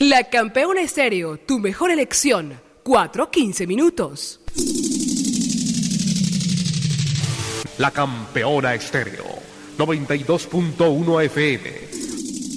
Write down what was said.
La Campeona Estéreo, tu mejor elección. 4:15 minutos. La Campeona Estéreo, 92.1 FM.